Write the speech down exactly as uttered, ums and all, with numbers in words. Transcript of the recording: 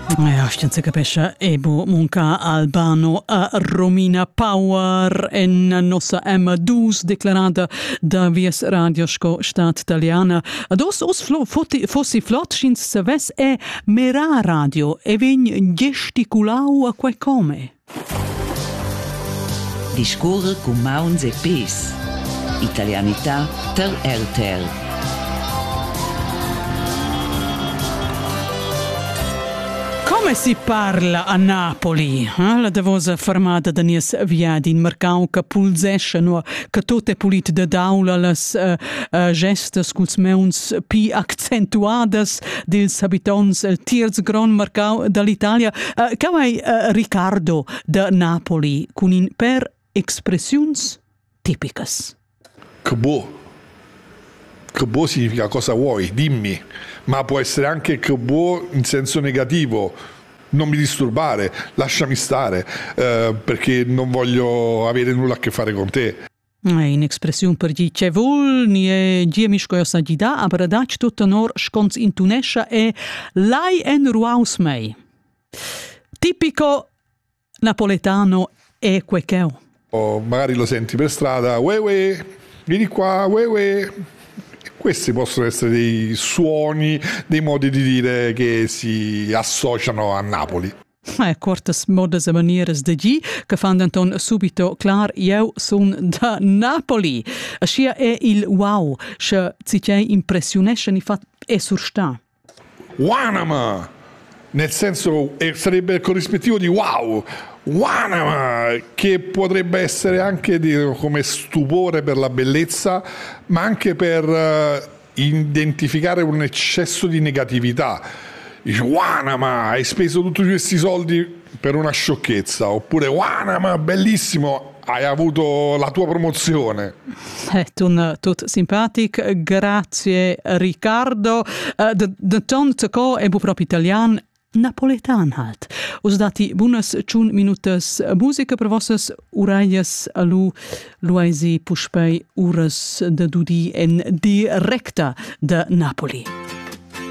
Ja, știți că capisce Ebo Munca Albano a Romina Power en nossa M due declarata da vies radiosco stat italiana. Ados os flo, foti, fossi flot schins saves e mera radio e vegn gesticulau a quai come. Discorre con Mauns e Pes. Italianità ter R T L. Come si parla a Napoli? Eh? La devosa fermata da nies viadi in mercau che pulzescano che tutte pulit de daula las uh, uh, gestes culs meuns pi accentuadas dels habitants el tiers gran mercau dall'Italia. Uh, Cavai uh, Riccardo da Napoli con in per expressions tipicas. Che boh. Che boh significa cosa vuoi, dimmi, ma può essere anche che boh in senso negativo, non mi disturbare, lasciami stare, eh, perché non voglio avere nulla a che fare con te. In expresiun per gli ce vol, ni e giemischko jo sa gida, aber dac tutta nor scons in Tunescia e lai en ruaus mei. Tipico napoletano e quecheu. O magari lo senti per strada, uè uè, vieni qua, uè uè. Questi possono essere dei suoni, dei modi di dire che si associano a Napoli. Eh, cortes modes e manieres de gi, che fanno anton subito clar, io sono da Napoli. Ascia è il wow, che ci c'è impressionesce ni fat e sursta. Wanama! Nel senso, eh, sarebbe il corrispettivo di wow! Wanama! Che potrebbe essere anche di, come stupore per la bellezza, ma anche per uh, identificare un eccesso di negatività. Dice, Wanama, hai speso tutti questi soldi per una sciocchezza. Oppure, Wanama, bellissimo, hai avuto la tua promozione. Eh, tun tot simpatic, grazie Riccardo. Uh, de, de ton tocò è proprio italian, napoletan halt. Us dati buonas ciun minutas musica per vossas uraias alu luaisi puspei uras de dudi en directa de Napoli.